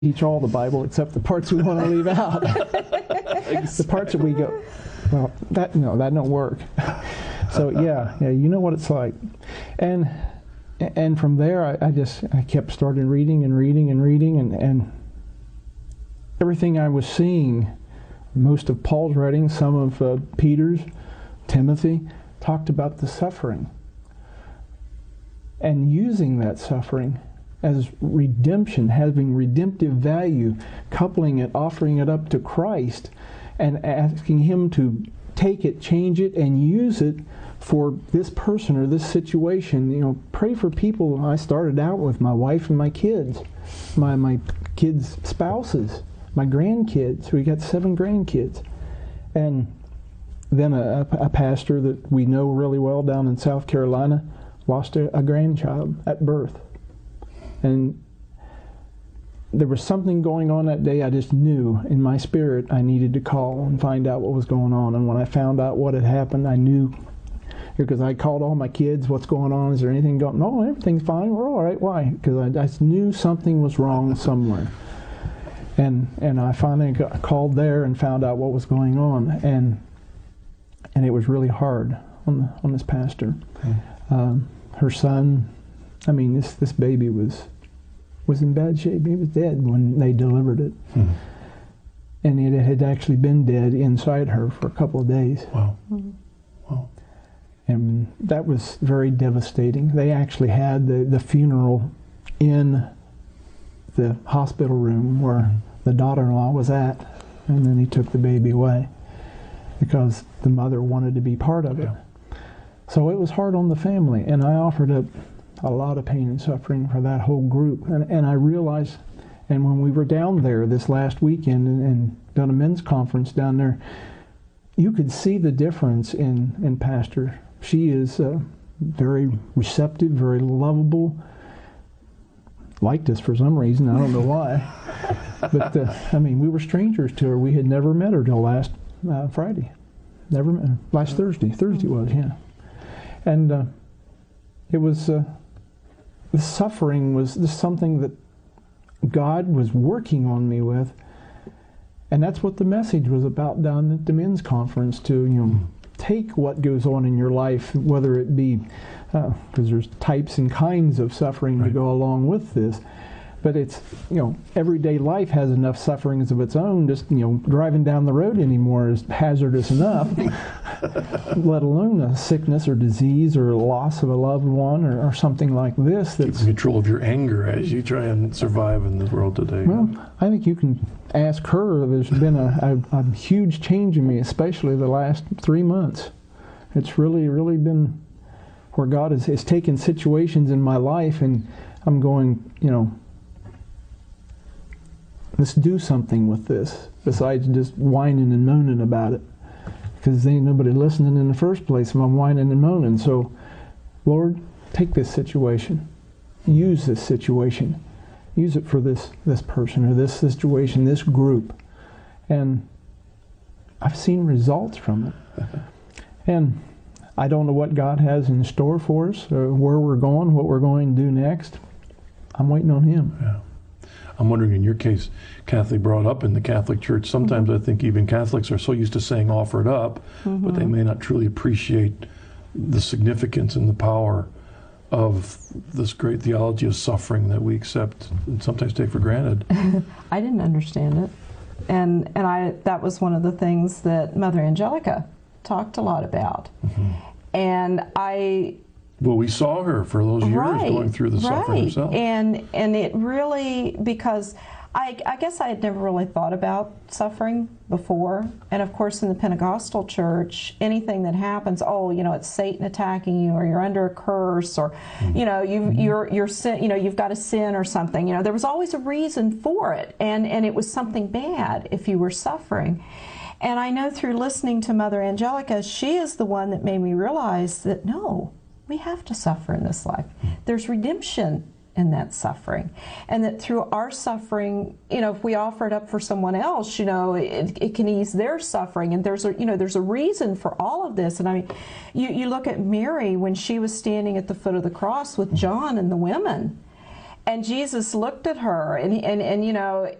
teach all the Bible except the parts we want to leave out. The parts that we go, well, that don't work. So yeah, you know what it's like. And from there, I kept starting reading and everything I was seeing, most of Paul's writings, some of Peter's, Timothy, talked about the suffering and using that suffering as redemption, having redemptive value, coupling it, offering it up to Christ, and asking Him to take it, change it, and use it for this person or this situation. Pray for people. I started out with my wife and my kids, my kids' spouses, my grandkids. We got 7 grandkids. And then a pastor that we know really well down in South Carolina lost a grandchild at birth. And there was something going on that day. I just knew in my spirit I needed to call and find out what was going on. And when I found out what had happened, I knew, because I called all my kids, what's going on? Is there anything going on? No, everything's fine. We're all right. Why? Because I just knew something was wrong somewhere. And I finally called there and found out what was going on. And it was really hard on this pastor. Her son, this baby was in bad shape. He was dead when they delivered it. And it had actually been dead inside her for a couple of days. Wow. Wow. And that was very devastating. They actually had the funeral in the hospital room where the daughter-in-law was at, and then he took the baby away because the mother wanted to be part of it. Yeah. So it was hard on the family, and I offered up a lot of pain and suffering for that whole group. And I realized, and when we were down there this last weekend and done a men's conference down there, you could see the difference in Pastor. She is very receptive, very lovable, liked us for some reason. I don't know why. But, we were strangers to her. We had never met her till last Friday. Never met her. Last Thursday. Thursday was, yeah. And it was... the suffering was something that God was working on me with, and that's what the message was about down at the men's conference, to take what goes on in your life, whether it be, because there's types and kinds of suffering to go along with this, but it's, everyday life has enough sufferings of its own. Just, driving down the road anymore is hazardous enough, let alone a sickness or disease or loss of a loved one or something like this. That's keeping control of your anger as you try and survive in this world today. Well, I think you can ask her. There's been a huge change in me, especially the last 3 months. It's really, really been where God has taken situations in my life, and I'm going, let's do something with this besides just whining and moaning about it, because there ain't nobody listening in the first place if I'm whining and moaning. So, Lord, take this situation, use this situation, use it for this person or this situation, this group, and I've seen results from it. And I don't know what God has in store for us, or where we're going, what we're going to do next. I'm waiting on Him. Yeah. I'm wondering, in your case, Kathy, brought up in the Catholic Church, sometimes I think even Catholics are so used to saying offer it up, but they may not truly appreciate the significance and the power of this great theology of suffering that we accept and sometimes take for granted. I didn't understand it. And that was one of the things that Mother Angelica talked a lot about. And well, we saw her for those years going through the suffering herself. And it really, because I guess I had never really thought about suffering before. And of course in the Pentecostal church, anything that happens, it's Satan attacking you, or you're under a curse, or you're sin, you've got a sin or something. There was always a reason for it, and it was something bad if you were suffering. And I know through listening to Mother Angelica, she is the one that made me realize that no, we have to suffer in this life. There's redemption in that suffering, and that through our suffering, if we offer it up for someone else, it can ease their suffering. And there's a reason for all of this. And you look at Mary when she was standing at the foot of the cross with John and the women, And Jesus looked at her, and you know,